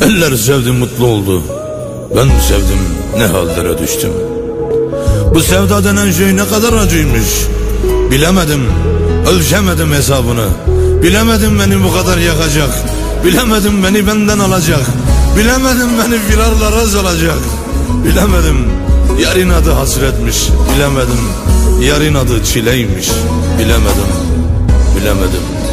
Eller sevdi, mutlu oldu. Ben sevdim, ne hallere düştüm. Bu sevda denen şey ne kadar acıymış. Bilemedim, ölçemedim hesabını. Bilemedim beni bu kadar yakacak. Bilemedim beni benden alacak. Bilemedim beni firarlara salacak. Bilemedim yarın adı hasretmiş. Bilemedim yarın adı çileymiş. Bilemedim, bilemedim.